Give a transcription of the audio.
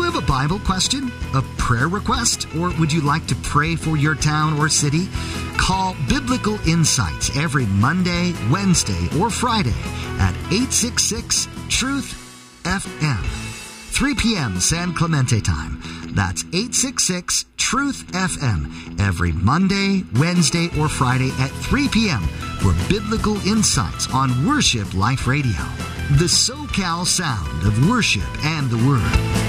have a Bible question, a prayer request, or would you like to pray for your town or city? Call Biblical Insights every Monday, Wednesday, or Friday at 866-TRUTH-FM. 3 p.m. San Clemente time. That's 866-TRUTH-FM every Monday, Wednesday, or Friday at 3 p.m. for Biblical Insights on Worship Life Radio, the SoCal sound of worship and the Word.